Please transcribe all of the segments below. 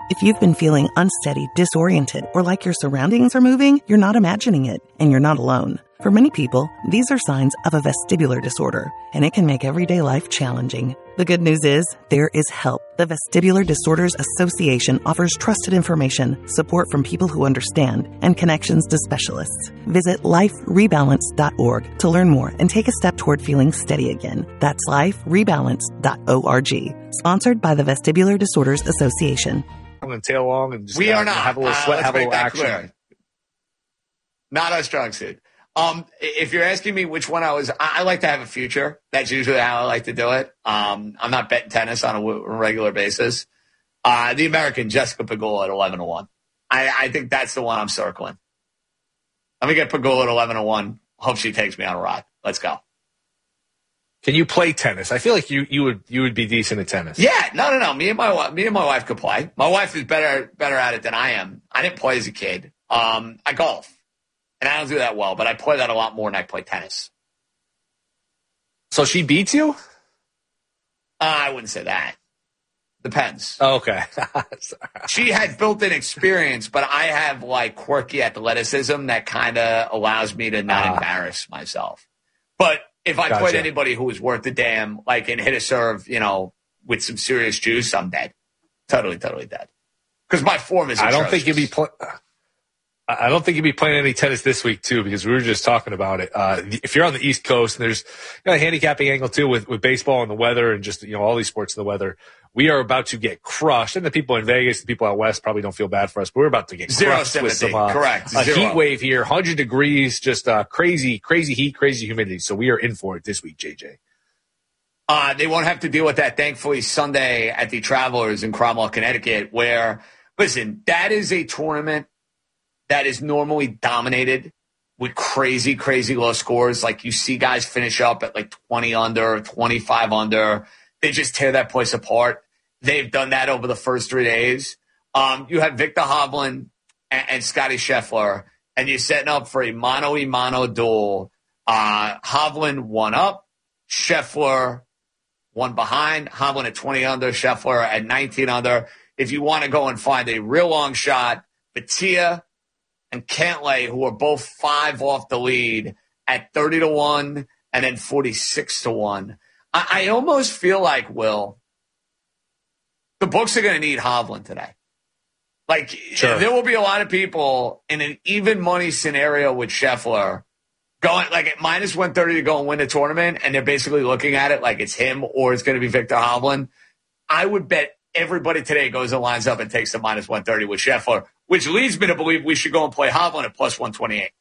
If you've been feeling unsteady, disoriented, or like your surroundings are moving, you're not imagining it, and you're not alone. For many people, these are signs of a vestibular disorder, and it can make everyday life challenging. The good news is, there is help. The Vestibular Disorders Association offers trusted information, support from people who understand, and connections to specialists. Visit liferebalance.org to learn more and take a step toward feeling steady again. That's liferebalance.org. Sponsored by the Vestibular Disorders Association. And tail long and just we are not have a little sweat, have a little action. Clear. Not our strong suit. If you're asking me which one I like to have a future. That's usually how I like to do it. I'm not betting tennis on a regular basis. The American Jessica Pegula at 11-1. I think that's the one I'm circling. Let me get Pegula at 11-1. Hope she takes me on a ride. Let's go. Can you play tennis? I feel like you would be decent at tennis. Yeah, no. Me and my wife could play. My wife is better at it than I am. I didn't play as a kid. I golf, and I don't do that well, but I play that a lot more than I play tennis. So she beats you? I wouldn't say that. Depends. Oh, okay. She had built-in experience, but I have like quirky athleticism that kind of allows me to not embarrass myself. But if I played anybody who was worth a damn, like, and hit a serve, with some serious juice, I'm dead. Totally dead. Because my form is atrocious. I don't think you'd be playing any tennis this week, too, because we were just talking about it. If you're on the East Coast, and there's a handicapping angle, too, with baseball and the weather and just, all these sports and the weather. We are about to get crushed. And the people in Vegas, the people out west probably don't feel bad for us, but we're about to get crushed with some correct. A heat wave here, 100 degrees, just crazy heat, crazy humidity. So we are in for it this week, JJ. They won't have to deal with that, thankfully, Sunday at the Travelers in Cromwell, Connecticut, where, listen, that is a tournament that is normally dominated with crazy low scores. Like, you see guys finish up at like 20 under, 25 under. They just tear that place apart. They've done that over the first 3 days. You have Victor Hovland and Scotty Scheffler, and you're setting up for a mano-a-mano duel. Hovland one up, Scheffler one behind. Hovland at 20 under, Scheffler at 19 under. If you want to go and find a real long shot, Batia and Cantlay, who are both 5 off the lead, at 30-1 and then 46-1. I almost feel like, Will, the books are going to need Hovland today. Like, sure. There will be a lot of people in an even money scenario with Scheffler going like at minus 130 to go and win the tournament, and they're basically looking at it like it's him or it's going to be Victor Hovland. I would bet everybody today goes and lines up and takes the minus 130 with Scheffler, which leads me to believe we should go and play Hovland at plus 128.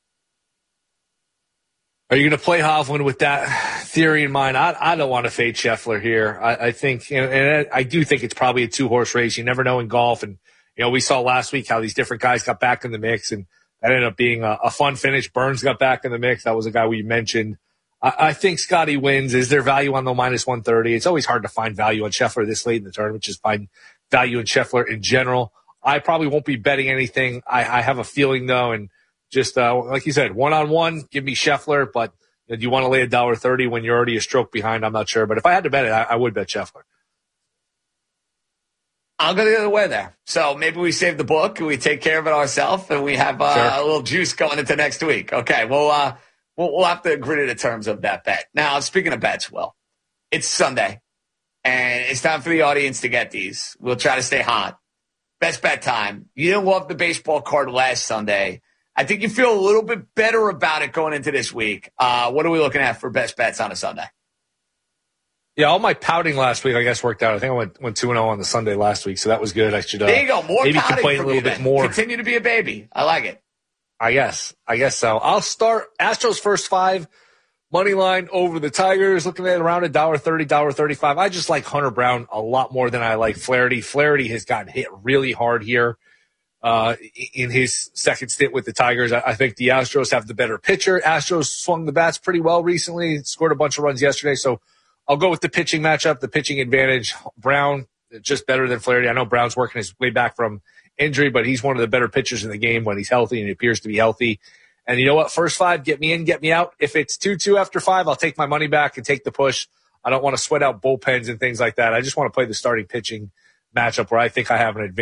Are you going to play Hovland with that theory in mind? I don't want to fade Scheffler here. I think, and I do think it's probably a 2-horse race. You never know in golf. And, we saw last week how these different guys got back in the mix, and that ended up being a fun finish. Burns got back in the mix. That was a guy we mentioned. I think Scotty wins. Is there value on the minus 130? It's always hard to find value on Scheffler this late in the tournament, just find value in Scheffler in general. I probably won't be betting anything. I have a feeling, though, and just like you said, one-on-one, give me Scheffler, but do you want to lay $1.30 when you're already a stroke behind? I'm not sure. But if I had to bet it, I would bet Scheffler. I'll go the other way there. So maybe we save the book and we take care of it ourselves, and we have a little juice going into next week. Okay, we'll have to agree to the terms of that bet. Now, speaking of bets, Will, it's Sunday, and it's time for the audience to get these. We'll try to stay hot. Best bet time. You didn't love the baseball card last Sunday. I think you feel a little bit better about it going into this week. What are we looking at for best bets on a Sunday? Yeah, all my pouting last week, I guess, worked out. I think I went 2-0 on the Sunday last week, so that was good. I should there you go. More maybe complain a little bit more. Continue to be a baby. I like it. I guess so. I'll start Astros first 5, money line over the Tigers, looking at around $1.30, $1.35. I just like Hunter Brown a lot more than I like Flaherty. Flaherty has gotten hit really hard here in his second stint with the Tigers. I think the Astros have the better pitcher. Astros swung the bats pretty well recently, scored a bunch of runs yesterday, so I'll go with the pitching matchup, the pitching advantage. Brown, just better than Flaherty. I know Brown's working his way back from injury, but he's one of the better pitchers in the game when he's healthy, and he appears to be healthy. And you know what? First 5, get me in, get me out. If it's 2-2 after 5, I'll take my money back and take the push. I don't want to sweat out bullpens and things like that. I just want to play the starting pitching matchup where I think I have an advantage.